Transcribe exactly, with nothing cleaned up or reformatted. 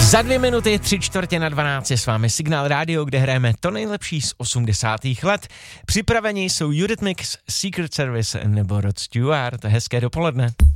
Za dvě minuty, tři čtvrtě na dvanáct je s vámi Signál Radio, kde hrajeme to nejlepší z osmdesátých let. Připraveni jsou Eurythmics, Secret Service nebo Rod Stewart. Hezké dopoledne.